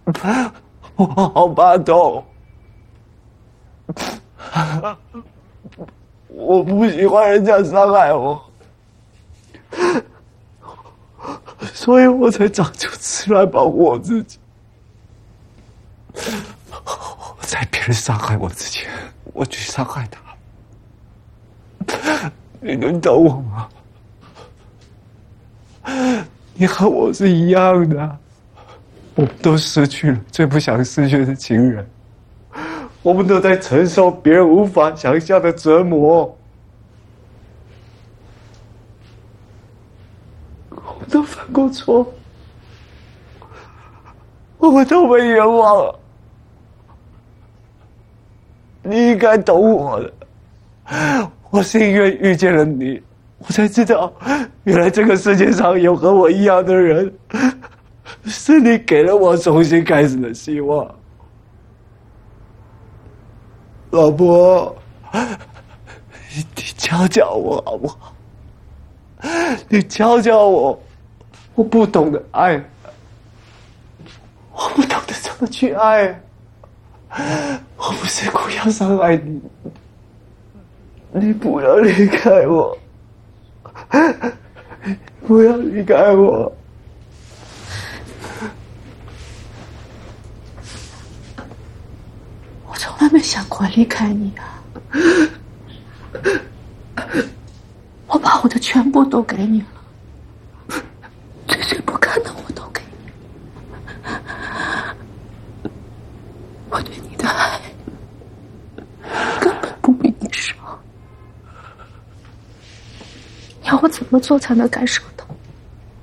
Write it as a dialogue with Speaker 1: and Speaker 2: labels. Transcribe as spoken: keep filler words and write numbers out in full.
Speaker 1: 我好怕痛，我不喜欢人家伤害我，所以我才长出刺来保护我自己。我在别人伤害我之前，我去伤害他。你能懂我吗？你和我是一样的，我们都失去了最不想失去的亲人，我们都在承受别人无法想象的折磨，我们都犯过错，我们都被冤枉了。你应该懂我的，我是因为遇见了你，我才知道，原来这个世界上有和我一样的人，是你给了我重新开始的希望。老婆，你教教我好不好？你教教我，我不懂得爱，我不懂得怎么去爱。我不是故意要伤害你，你不要离开我，不要离开我。
Speaker 2: 我从来没想过离开你啊！我把我的全部都给你了，最最不堪的我都给你。我对你的爱根本不比你少。要我怎么做才能感受到